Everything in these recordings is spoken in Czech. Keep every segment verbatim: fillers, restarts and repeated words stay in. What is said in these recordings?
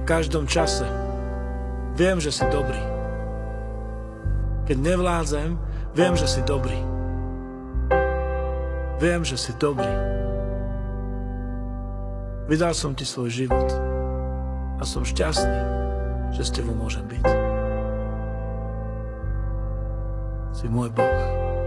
každom čase. Viem, že si dobrý. Keď nevládzem, viem, že si dobrý. Viem, že si dobrý. Vydal som ti svoj život a som šťastný, že s tebou môžem byť. Si môj Boh.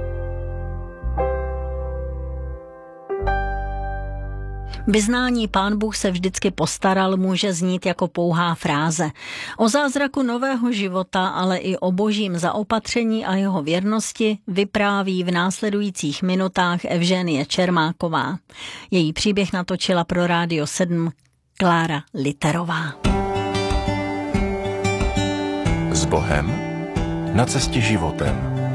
Vyznání Pán Bůh se vždycky postaral může znít jako pouhá fráze. O zázraku nového života, ale i o božím zaopatření a jeho věrnosti vypráví v následujících minutách Evženie Čermáková. Její příběh natočila pro Rádio sedm Klára Literová. S Bohem na cestě životem.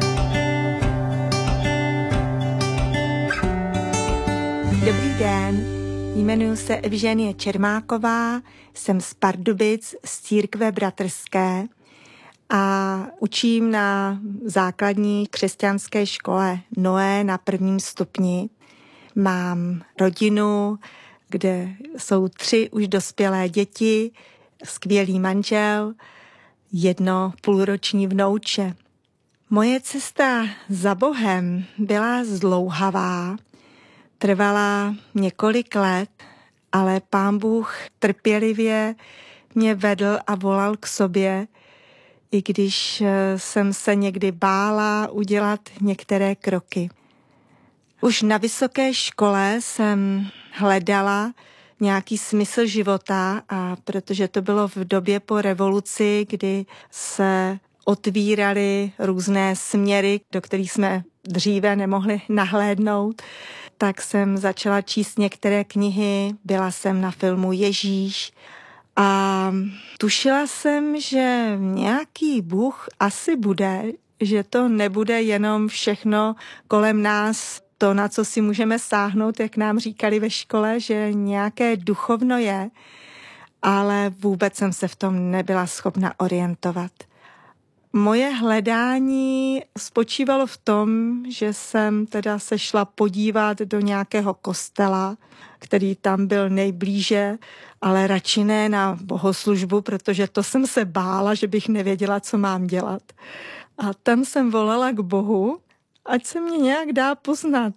Dobrý den. Jmenuji se Evženie Čermáková, jsem z Pardubic, z církve bratrské a učím na základní křesťanské škole Noé na prvním stupni. Mám rodinu, kde jsou tři už dospělé děti, skvělý manžel, jedno půlroční vnouče. Moje cesta za Bohem byla zdlouhavá. Trvala několik let, ale Pán Bůh trpělivě mě vedl a volal k sobě, i když jsem se někdy bála udělat některé kroky. Už na vysoké škole jsem hledala nějaký smysl života, a protože to bylo v době po revoluci, kdy se otvíraly různé směry, do kterých jsme dříve nemohli nahlédnout, tak jsem začala číst některé knihy, byla jsem na filmu Ježíš a tušila jsem, že nějaký Bůh asi bude, že to nebude jenom všechno kolem nás, to, na co si můžeme sáhnout, jak nám říkali ve škole, že nějaké duchovno je, ale vůbec jsem se v tom nebyla schopna orientovat. Moje hledání spočívalo v tom, že jsem teda se šla podívat do nějakého kostela, který tam byl nejblíže, ale radši ne na bohoslužbu, protože to jsem se bála, že bych nevěděla, co mám dělat. A tam jsem volala k Bohu, ať se mě nějak dá poznat.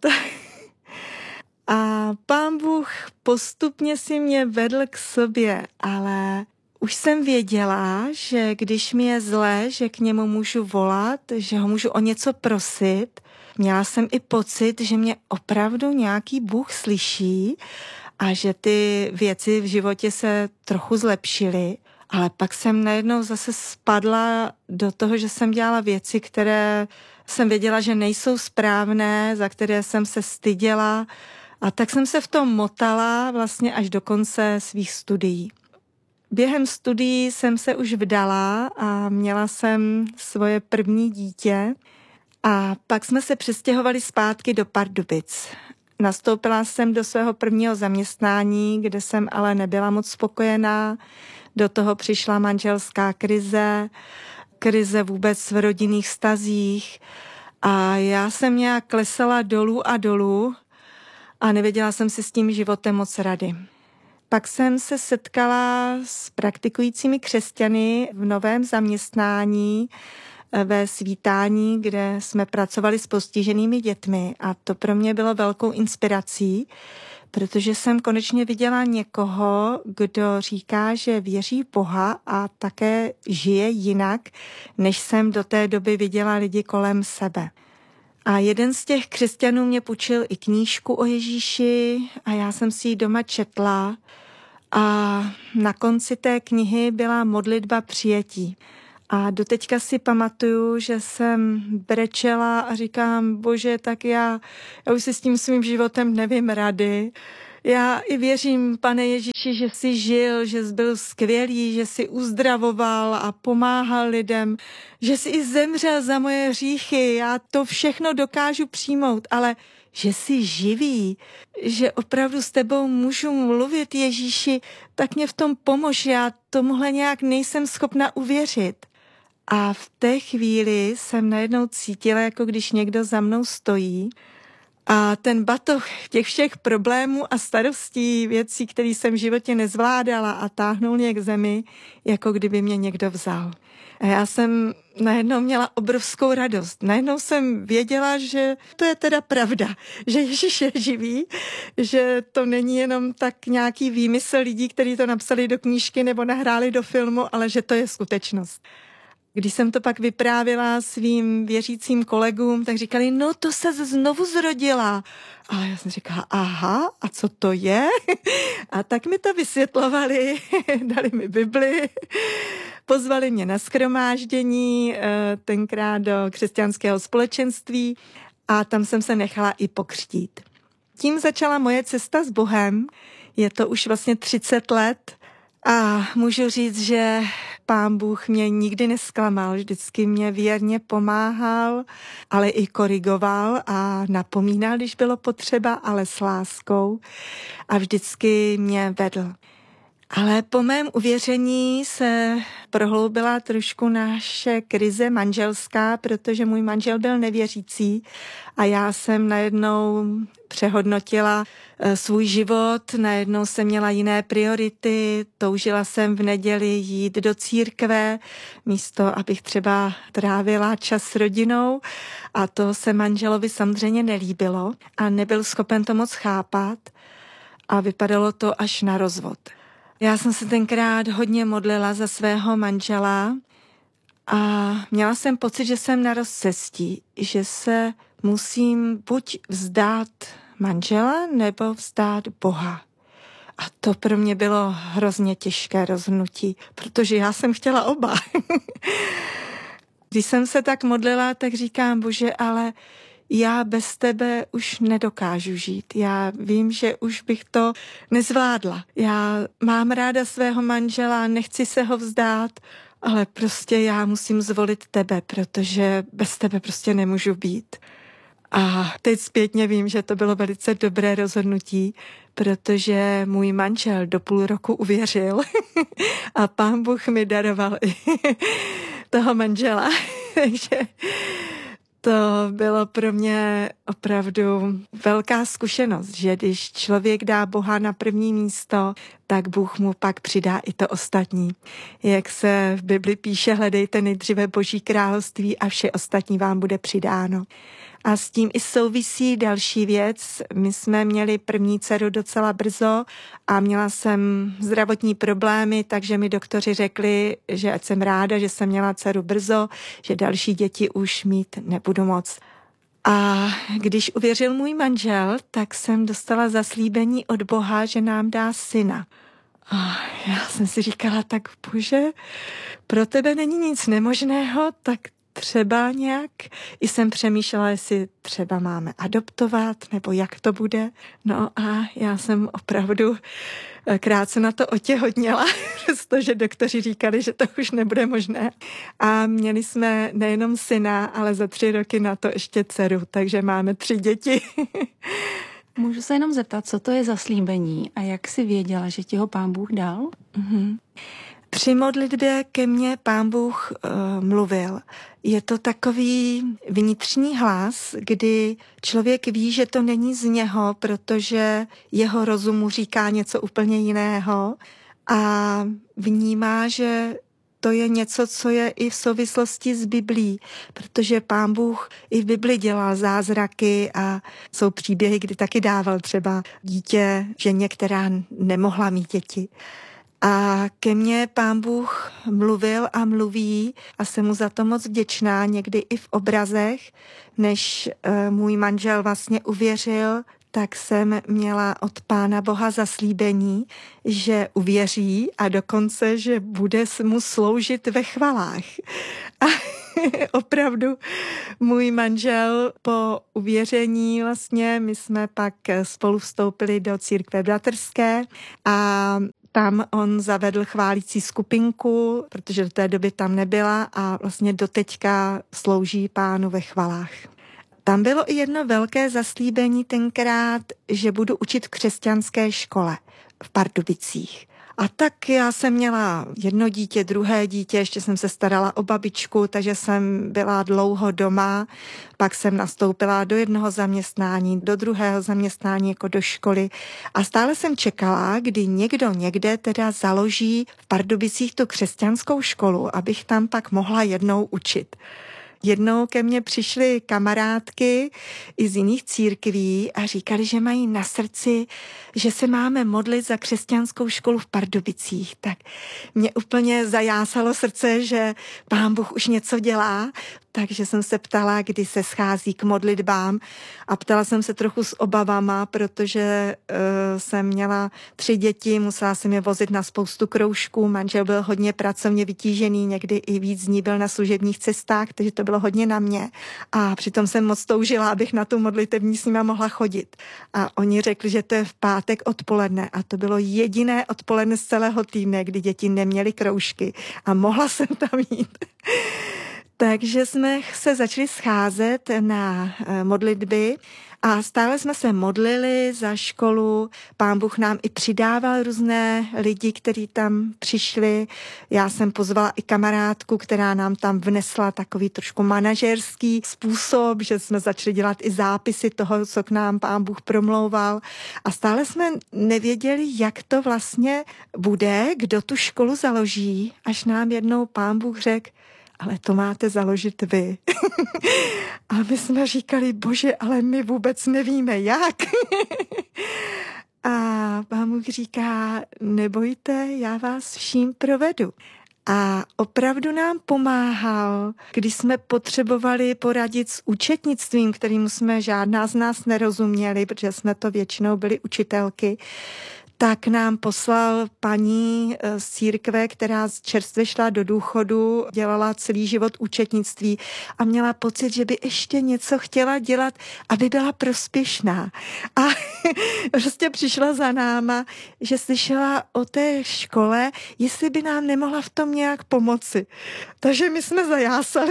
A Pán Bůh postupně si mě vedl k sobě, ale už jsem věděla, že když mi je zlé, že k němu můžu volat, že ho můžu o něco prosit. Měla jsem i pocit, že mě opravdu nějaký Bůh slyší a že ty věci v životě se trochu zlepšily. Ale pak jsem najednou zase spadla do toho, že jsem dělala věci, které jsem věděla, že nejsou správné, za které jsem se styděla. A tak jsem se v tom motala vlastně až do konce svých studií. Během studií jsem se už vdala a měla jsem svoje první dítě a pak jsme se přestěhovali zpátky do Pardubic. Nastoupila jsem do svého prvního zaměstnání, kde jsem ale nebyla moc spokojená. Do toho přišla manželská krize, krize vůbec v rodinných vztazích a já jsem nějak klesala dolů a dolů a nevěděla jsem si s tím životem moc rady. Pak jsem se setkala s praktikujícími křesťany v novém zaměstnání ve svítání, kde jsme pracovali s postiženými dětmi a to pro mě bylo velkou inspirací, protože jsem konečně viděla někoho, kdo říká, že věří v Boha a také žije jinak, než jsem do té doby viděla lidi kolem sebe. A jeden z těch křesťanů mě půjčil i knížku o Ježíši a já jsem si ji doma četla a na konci té knihy byla modlitba přijetí. A doteďka si pamatuju, že jsem brečela a říkám, Bože, tak já, já už si s tím svým životem nevím rady. Já i věřím, Pane Ježíši, že jsi žil, že jsi byl skvělý, že jsi uzdravoval a pomáhal lidem, že jsi i zemřel za moje hříchy. Já to všechno dokážu přijmout, ale že jsi živý, že opravdu s tebou můžu mluvit, Ježíši, tak mě v tom pomož. Já tomuhle nějak nejsem schopna uvěřit. A v té chvíli jsem najednou cítila, jako když někdo za mnou stojí A ten batoh těch všech problémů a starostí, věcí, které jsem v životě nezvládala a táhnul mě k zemi, jako kdyby mě někdo vzal. A já jsem najednou měla obrovskou radost. Najednou jsem věděla, že to je teda pravda, že Ježíš je živý, že to není jenom tak nějaký výmysl lidí, kteří to napsali do knížky nebo nahráli do filmu, ale že to je skutečnost. Když jsem to pak vyprávěla svým věřícím kolegům, tak říkali, no to se znovu zrodila. A já jsem říkala, aha, a co to je? A tak mi to vysvětlovali, dali mi Bibli, pozvali mě na shromáždění, tenkrát do křesťanského společenství a tam jsem se nechala i pokřtít. Tím začala moje cesta s Bohem, je to už vlastně třicet let a můžu říct, že Pán Bůh mě nikdy nesklamal, vždycky mě věrně pomáhal, ale i korigoval a napomínal, když bylo potřeba, ale s láskou a vždycky mě vedl. Ale po mém uvěření se prohloubila trošku naše krize manželská, protože můj manžel byl nevěřící a já jsem najednou přehodnotila svůj život, najednou jsem měla jiné priority, toužila jsem v neděli jít do církve, místo abych třeba trávila čas s rodinou a to se manželovi samozřejmě nelíbilo a nebyl schopen to moc chápat a vypadalo to až na rozvod. Já jsem se tenkrát hodně modlila za svého manžela a měla jsem pocit, že jsem na rozcestí, že se musím buď vzdát manžela nebo vzdát Boha. A to pro mě bylo hrozně těžké rozhodnutí, protože já jsem chtěla oba. Když jsem se tak modlila, tak říkám, Bože, ale já bez tebe už nedokážu žít. Já vím, že už bych to nezvládla. Já mám ráda svého manžela, nechci se ho vzdát, ale prostě já musím zvolit tebe, protože bez tebe prostě nemůžu být. A teď zpětně vím, že to bylo velice dobré rozhodnutí, protože můj manžel do půl roku uvěřil a Pán Bůh mi daroval i toho manžela. Takže to bylo pro mě opravdu velká zkušenost, že když člověk dá Boha na první místo, tak Bůh mu pak přidá i to ostatní. Jak se v Bibli píše, hledejte nejdříve Boží království a vše ostatní vám bude přidáno. A s tím i souvisí další věc. My jsme měli první dceru docela brzo a měla jsem zdravotní problémy, takže mi doktoři řekli, že ať jsem ráda, že jsem měla dceru brzo, že další děti už mít nebudu moc. A když uvěřil můj manžel, tak jsem dostala zaslíbení od Boha, že nám dá syna. A já jsem si říkala, tak Bože, pro tebe není nic nemožného, tak třeba nějak. I jsem přemýšlela, jestli třeba máme adoptovat, nebo jak to bude. No a já jsem opravdu krátce na to otěhotněla, protože doktoři říkali, že to už nebude možné. A měli jsme nejenom syna, ale za tři roky na to ještě dceru, takže máme tři děti. Můžu se jenom zeptat, co to je zaslíbení a jak jsi věděla, že ti ho Pán Bůh dal? Mm-hmm. Při modlitbě ke mně Pán Bůh uh, mluvil. Je to takový vnitřní hlas, kdy člověk ví, že to není z něho, protože jeho rozum mu říká něco úplně jiného a vnímá, že to je něco, co je i v souvislosti s Biblí, protože Pán Bůh i v Bibli dělal zázraky a jsou příběhy, kdy taky dával třeba dítě ženě, která nemohla mít děti. A ke mně Pán Bůh mluvil a mluví a jsem mu za to moc vděčná, někdy i v obrazech, než uh, můj manžel vlastně uvěřil, tak jsem měla od Pána Boha zaslíbení, že uvěří a dokonce, že bude mu sloužit ve chvalách. A opravdu můj manžel po uvěření vlastně, my jsme pak spolu vstoupili do církve bratrské a tam on zavedl chválící skupinku, protože do té doby tam nebyla a vlastně doteďka slouží Pánu ve chvalách. Tam bylo i jedno velké zaslíbení tenkrát, že budu učit v křesťanské škole v Pardubicích. A tak já jsem měla jedno dítě, druhé dítě, ještě jsem se starala o babičku, takže jsem byla dlouho doma, pak jsem nastoupila do jednoho zaměstnání, do druhého zaměstnání jako do školy a stále jsem čekala, kdy někdo někde teda založí v Pardubicích tu křesťanskou školu, abych tam pak mohla jednou učit. Jednou ke mně přišly kamarádky i z jiných církví a říkali, že mají na srdci, že se máme modlit za křesťanskou školu v Pardubicích. Tak mě úplně zajásalo srdce, že Pán Bůh už něco dělá, takže jsem se ptala, kdy se schází k modlitbám a ptala jsem se trochu s obavama, protože uh, jsem měla tři děti, musela jsem je vozit na spoustu kroužků, manžel byl hodně pracovně vytížený, někdy i víc dní byl na služebních cestách, takže to bylo hodně na mě. A přitom jsem moc toužila, abych na tu modlitební s nima mohla chodit. A oni řekli, že to je v pátek odpoledne a to bylo jediné odpoledne z celého týdne, kdy děti neměly kroužky a mohla jsem tam jít. Takže jsme se začali scházet na modlitby a stále jsme se modlili za školu. Pán Bůh nám i přidával různé lidi, kteří tam přišli. Já jsem pozvala i kamarádku, která nám tam vnesla takový trošku manažerský způsob, že jsme začali dělat i zápisy toho, co k nám Pán Bůh promlouval. A stále jsme nevěděli, jak to vlastně bude, kdo tu školu založí, až nám jednou Pán Bůh řekl, ale to máte založit vy. A my jsme říkali, bože, ale my vůbec nevíme, jak. A Pán Bůh říká, nebojte, já vás vším provedu. A opravdu nám pomáhal, když jsme potřebovali poradit s účetnictvím, kterým jsme žádná z nás nerozuměli, protože jsme to většinou byli učitelky, tak nám poslal paní z církve, která čerstvě šla do důchodu, dělala celý život účetnictví a měla pocit, že by ještě něco chtěla dělat, aby byla prospěšná. A prostě přišla za náma, že slyšela o té škole, jestli by nám nemohla v tom nějak pomoci. Takže my jsme zajásali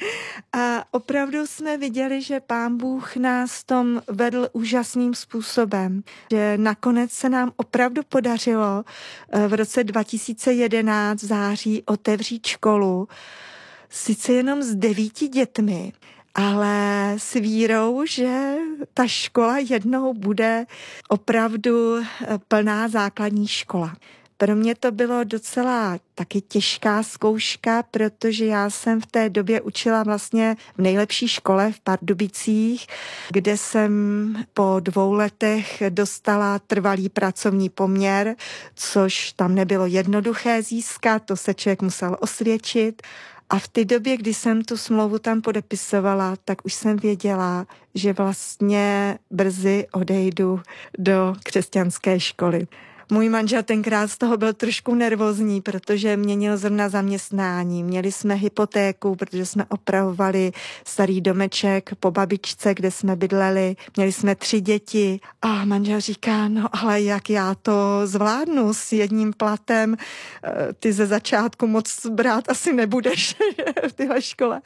a opravdu jsme viděli, že Pán Bůh nás v tom vedl úžasným způsobem, že nakonec se nám opravdu podařilo v roce dva tisíce jedenáct v září otevřít školu, sice jenom s devíti dětmi, ale s vírou, že ta škola jednou bude opravdu plná základní škola. Pro mě to bylo docela taky těžká zkouška, protože já jsem v té době učila vlastně v nejlepší škole v Pardubicích, kde jsem po dvou letech dostala trvalý pracovní poměr, což tam nebylo jednoduché získat, to se člověk musel osvědčit. A v té době, kdy jsem tu smlouvu tam podepisovala, tak už jsem věděla, že vlastně brzy odejdu do křesťanské školy. Můj manžel tenkrát z toho byl trošku nervózní, protože měnil zrovna zaměstnání. Měli jsme hypotéku, protože jsme opravovali starý domeček po babičce, kde jsme bydleli. Měli jsme tři děti a manžel říká, no ale jak já to zvládnu s jedním platem, ty ze začátku moc brát asi nebudeš v téhle škole.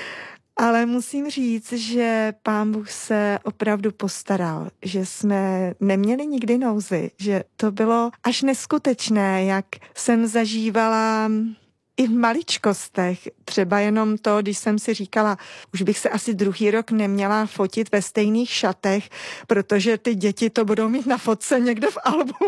Ale musím říct, že Pán Bůh se opravdu postaral, že jsme neměli nikdy nouzi, že to bylo až neskutečné, jak jsem zažívala i v maličkostech. Třeba jenom to, když jsem si říkala, už bych se asi druhý rok neměla fotit ve stejných šatech, protože ty děti to budou mít na fotce někde v albu.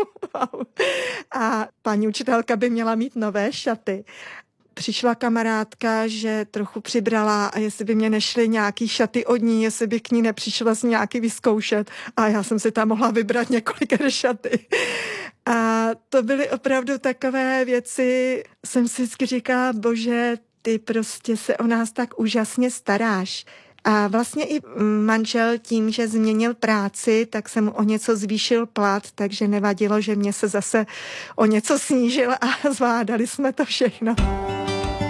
A paní učitelka by měla mít nové šaty. Přišla kamarádka, že trochu přibrala a jestli by mě nešly nějaký šaty od ní, jestli by k ní nepřišla si nějaký vyzkoušet a já jsem si tam mohla vybrat několik šaty. A to byly opravdu takové věci, jsem si vždycky říkala, bože, ty prostě se o nás tak úžasně staráš. A vlastně i manžel tím, že změnil práci, tak se mu o něco zvýšil plat, takže nevadilo, že mě se zase o něco snížil a zvládali jsme to všechno.